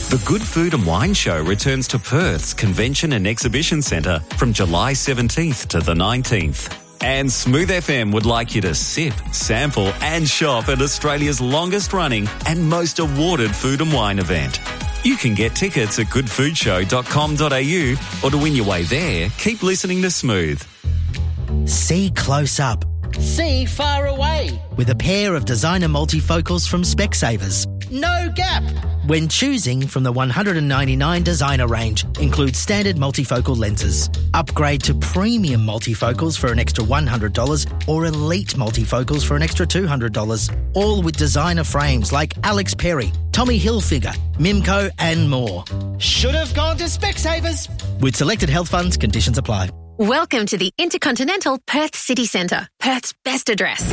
The Good Food and Wine Show returns to Perth's Convention and Exhibition Centre from July 17th to the 19th. And Smooth FM would like you to sip, sample and shop at Australia's longest running and most awarded food and wine event. You can get tickets at goodfoodshow.com.au, or to win your way there, keep listening to Smooth. See close up. See far away. With a pair of designer multifocals from Specsavers. No gap. When choosing from the 199 designer range, includes standard multifocal lenses. Upgrade to premium multifocals for an extra $100 or elite multifocals for an extra $200. All with designer frames like Alex Perry, Tommy Hilfiger, Mimco and more. Should have gone to Specsavers. With selected health funds, conditions apply. Welcome to the Intercontinental Perth City Centre, Perth's best address.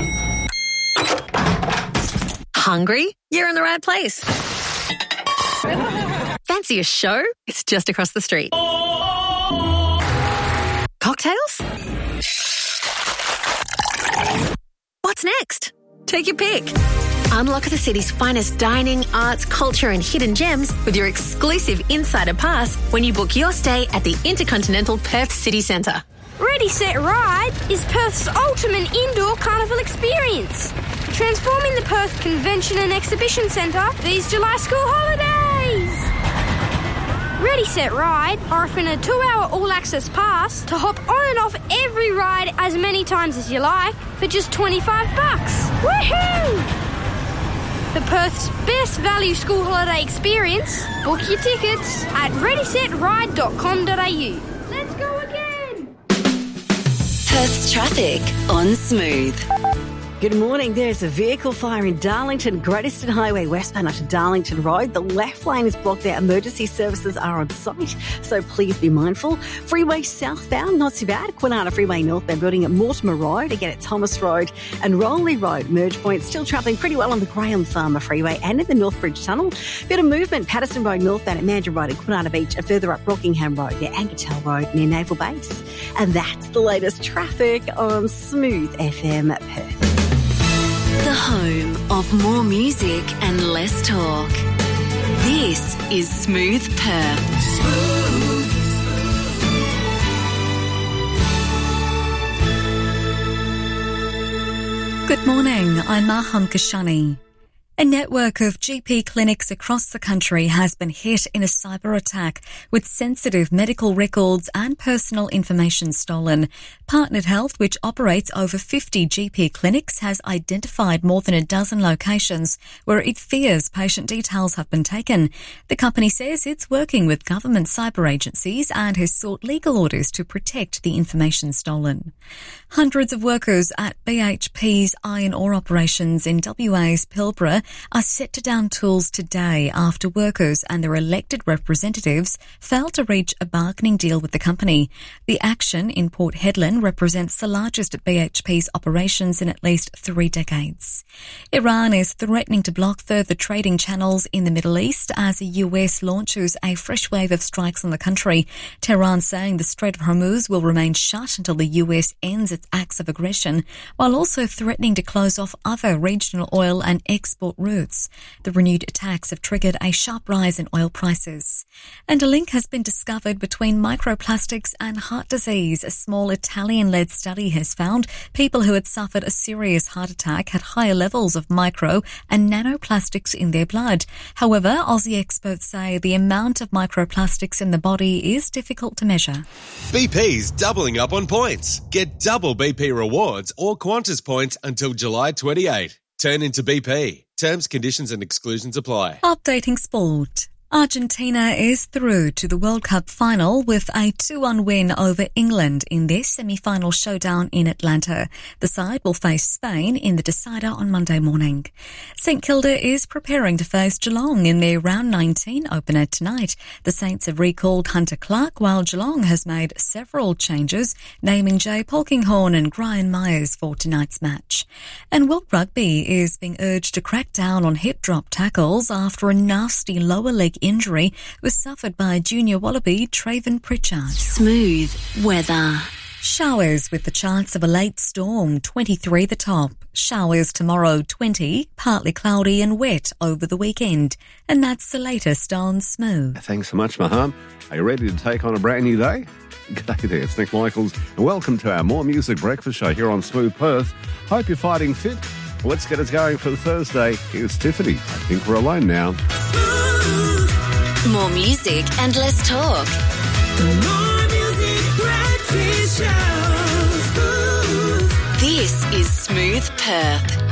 Hungry? You're in the right place. Fancy a show? It's just across the street. Cocktails? What's next? Take your pick. Unlock the city's finest dining, arts, culture and hidden gems with your exclusive Insider Pass when you book your stay at the Intercontinental Perth City Centre. Ready, Set, Ride is Perth's ultimate indoor carnival experience. Transforming the Perth Convention and Exhibition Centre these July school holidays. Ready, Set, Ride are offering a 2-hour all-access pass to hop on and off every ride as many times as you like for just $25. Woohoo! For Perth's best value school holiday experience, book your tickets at readysetride.com.au. Let's go again! Perth's traffic on Smooth. Good morning. There's a vehicle fire in Darlington, Great Eastern Highway westbound up to Darlington Road. The left lane is blocked out. Emergency services are on site, so please be mindful. Freeway southbound, not too bad. Kwinana Freeway northbound building at Mortimer Road, again at Thomas Road and Rowley Road. Merge point still travelling pretty well on the Graham Farmer Freeway and in the Northbridge Tunnel. Bit of movement, Patterson Road northbound at Mandurah Road and Kwinana Beach, and further up Rockingham Road near Angertel Road near Naval Base. And that's the latest traffic on Smooth FM Perth. The home of more music and less talk. This is Smooth Perth. Smooth. Good morning, I'm Maham Kashani. A network of GP clinics across the country has been hit in a cyber attack with sensitive medical records and personal information stolen. Partnered Health, which operates over 50 GP clinics, has identified more than a dozen locations where it fears patient details have been taken. The company says it's working with government cyber agencies and has sought legal orders to protect the information stolen. Hundreds of workers at BHP's iron ore operations in WA's Pilbara are set to down tools today after workers and their elected representatives failed to reach a bargaining deal with the company. The action in Port Hedland represents the largest BHP's operations in at least 3 decades. Iran is threatening to block further trading channels in the Middle East as the US launches a fresh wave of strikes on the country. Tehran saying the Strait of Hormuz will remain shut until the US ends its acts of aggression, while also threatening to close off other regional oil and export routes. The renewed attacks have triggered a sharp rise in oil prices. And a link has been discovered between microplastics and heart disease. A small Italian-led study has found people who had suffered a serious heart attack had higher levels of micro and nanoplastics in their blood. However, Aussie experts say the amount of microplastics in the body is difficult to measure. BP's doubling up on points. Get double BP rewards or Qantas points until July 28. Turn into BP. Terms, conditions and exclusions apply. Updating sport. Argentina is through to the World Cup final with a 2-1 win over England in their semi-final showdown in Atlanta. The side will face Spain in the decider on Monday morning. St Kilda is preparing to face Geelong in their round 19 opener tonight. The Saints have recalled Hunter Clark, while Geelong has made several changes, naming Jay Polkinghorne and Brian Myers for tonight's match. And World Rugby is being urged to crack down on hip drop tackles after a nasty lower leg injury was suffered by junior Wallaby Traven Pritchard. Smooth weather. Showers with the chance of a late storm, 23 the top. Showers tomorrow, 20, partly cloudy and wet over the weekend. And that's the latest on Smooth. Thanks so much, Maham. Are you ready to take on a brand new day? G'day there, it's Nick Michaels, and welcome to our More Music Breakfast Show here on Smooth Perth. Hope you're fighting fit. Let's get us going for the Thursday. Here's Tiffany. I think we're alone now. More music and less talk. More Music Breakfast Show. This is Smooth Perth.